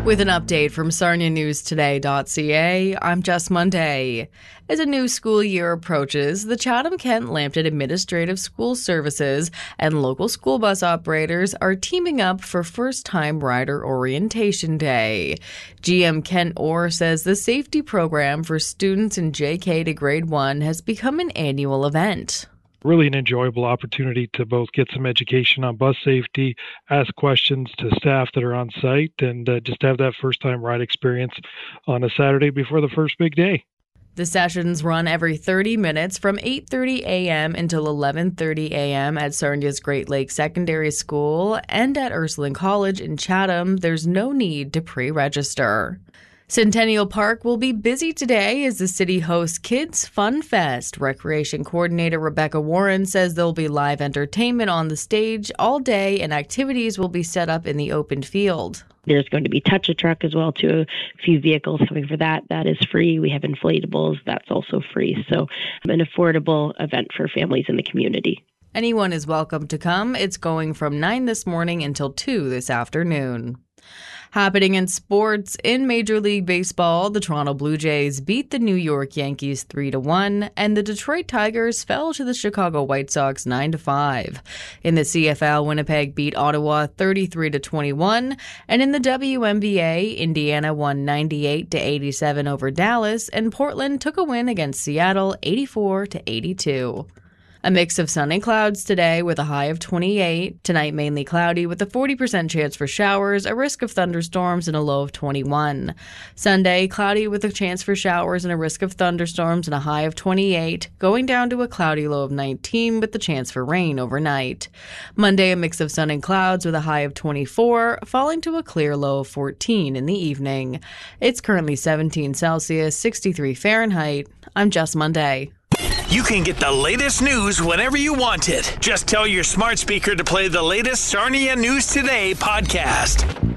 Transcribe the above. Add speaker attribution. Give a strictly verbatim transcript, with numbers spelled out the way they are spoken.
Speaker 1: With an update from Sarnia News Today dot C A, I'm Jess Monday. As a new school year approaches, the Chatham-Kent Lambton Administrative School Services and local school bus operators are teaming up for first-time rider orientation day. G M Kent Orr says the safety program for students in J K to grade one has become an annual event.
Speaker 2: Really an enjoyable opportunity to both get some education on bus safety, ask questions to staff that are on site, and uh, just have that first-time ride experience on a Saturday before the first big day.
Speaker 1: The sessions run every thirty minutes from eight thirty a.m. until eleven thirty a.m. at Sarnia's Great Lakes Secondary School, and at Ursuline College in Chatham, there's no need to pre-register. Centennial Park will be busy today as the city hosts Kids Fun Fest. Recreation Coordinator Rebecca Warren says there'll be live entertainment on the stage all day and activities will be set up in the open field.
Speaker 3: There's going to be Touch-A-Truck as well, too. A few vehicles coming for that. That is free. We have inflatables. That's also free. So an affordable event for families in the community.
Speaker 1: Anyone is welcome to come. It's going from nine this morning until two this afternoon. Happening in sports, in Major League Baseball, the Toronto Blue Jays beat the New York Yankees three to one, and the Detroit Tigers fell to the Chicago White Sox nine to five. In the C F L, Winnipeg beat Ottawa thirty-three to twenty-one, and in the W N B A, Indiana won ninety-eight to eighty-seven over Dallas, and Portland took a win against Seattle eighty-four to eighty-two. A mix of sun and clouds today with a high of twenty-eight. Tonight mainly cloudy with a forty percent chance for showers, a risk of thunderstorms, and a low of twenty-one. Sunday, cloudy with a chance for showers and a risk of thunderstorms and a high of twenty-eight, going down to a cloudy low of nineteen with the chance for rain overnight. Monday, a mix of sun and clouds with a high of twenty-four, falling to a clear low of fourteen in the evening. It's currently seventeen Celsius, sixty-three Fahrenheit. I'm Jess Monday.
Speaker 4: You can get the latest news whenever you want it. Just tell your smart speaker to play the latest Sarnia News Today podcast.